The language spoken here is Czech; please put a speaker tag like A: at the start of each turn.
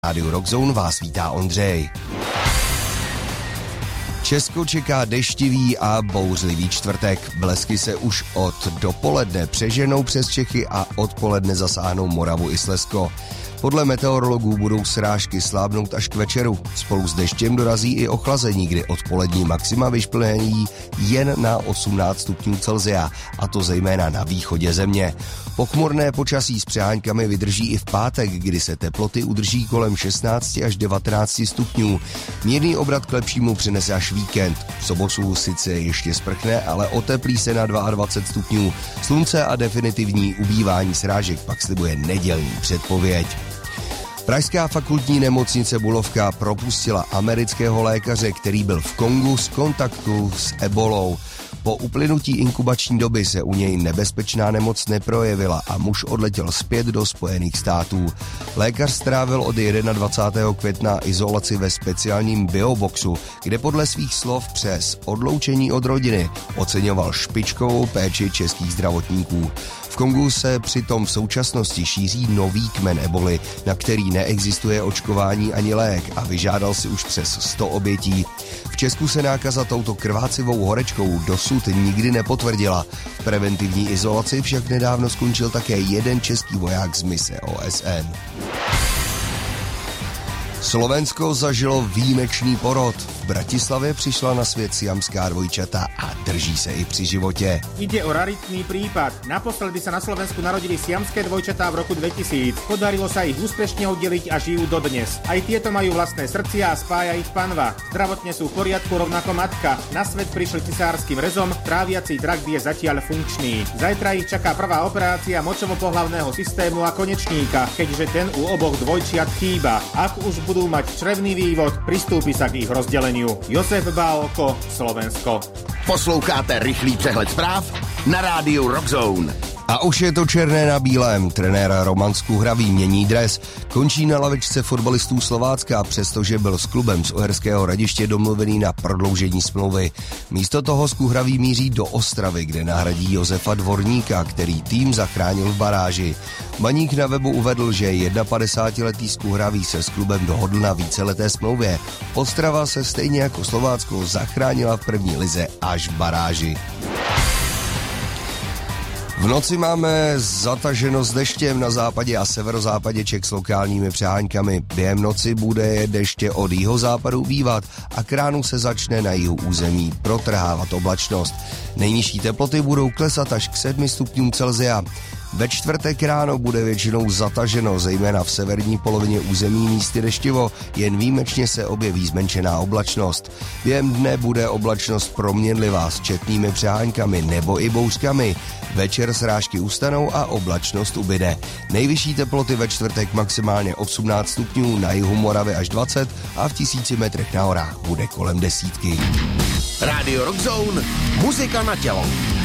A: Rádiu Rockzone vás vítá Ondřej. Česko čeká deštivý a bouřlivý čtvrtek. Blesky se už od dopoledne přeženou přes Čechy a odpoledne zasáhnou Moravu i Slezsko. Podle meteorologů budou srážky slábnout až k večeru. Spolu s deštěm dorazí i ochlazení, kdy odpolední maxima vyšplhají jen na 18 stupňů Celsia, a to zejména na východě země. Pochmurné počasí s přeháňkami vydrží i v pátek, kdy se teploty udrží kolem 16 až 19 stupňů. Mírný obrat k lepšímu přinese až víkend. V sobotu sice ještě sprchne, ale oteplí se na 22 stupňů. Slunce a definitivní ubývání srážek pak slibuje nedělní předpověď. Pražská fakultní nemocnice Bulovka propustila amerického lékaře, který byl v Kongu z kontaktu s ebolou. Po uplynutí inkubační doby se u něj nebezpečná nemoc neprojevila a muž odletěl zpět do Spojených států. Lékař strávil od 21. května izolaci ve speciálním bioboxu, kde podle svých slov přes odloučení od rodiny oceňoval špičkovou péči českých zdravotníků. V Kongu se přitom v současnosti šíří nový kmen eboli, na který neexistuje očkování ani lék, a vyžádal si už přes 100 obětí. V Česku se nákaza touto krvácivou horečkou dosud nikdy nepotvrdila. V preventivní izolaci však nedávno skončil také jeden český voják z mise OSN. Slovensko zažilo výjimečný porod. V Bratislavě přišla na svět siamská dvojčata a drží se i při životě.
B: Ide o raritný prípad. Naposledy sa na Slovensku narodili siamské dvojčatá v roku 2000. Podarilo sa ich úspešne oddeliť a žijú dodnes. Aj tieto majú vlastné srdcia a spája ich panva. Zdravotne sú v poriadku, rovnako matka. Na svet prišli cisárskym rezom, tráviací trakt je zatiaľ funkčný. Zajtra ich čaká prvá operácia močovo-pohlavného systému a konečníka, keďže ten u oboch dvojčiat chýba. Ak už budú mať črevný vývod, pristúpi sa k ich rozdeleniu. Josef Bálko, Slovensko.
C: Posloucháte rychlý přehled zpráv na rádiu Rockzone.
A: A už je to černé na bílém. Trenér Roman Skuhravý mění dres. Končí na lavičce fotbalistů Slovácka, přestože byl s klubem z Uherského Hradiště domluvený na prodloužení smlouvy. Místo toho Skuhravý míří do Ostravy, kde nahradí Josefa Dvorníka, který tým zachránil v baráži. Baník na webu uvedl, že 51letý Skuhravý se s klubem dohodl na víceleté smlouvě. Ostrava se stejně jako Slovácko zachránila v první lize až v baráži. V noci máme zataženo s deštěm na západě a severozápadě Čech s lokálními přeháňkami. Během noci bude deště od jihozápadu bývat a k ránu se začne na jihu území protrhávat oblačnost. Nejnižší teploty budou klesat až k 7 stupňům Celsia. Ve čtvrtek ráno bude většinou zataženo, zejména v severní polovině území místy deštivo, jen výjimečně se objeví zmenšená oblačnost. Během dne bude oblačnost proměnlivá s četnými přeháňkami nebo i bouřkami. Večer srážky ustanou a oblačnost ubyde. Nejvyšší teploty ve čtvrtek maximálně 18 stupňů, na jihu Moravy až 20 a v 1000 metrech na horách bude kolem 10.
C: Rádio Rockzone, muzika na tělo.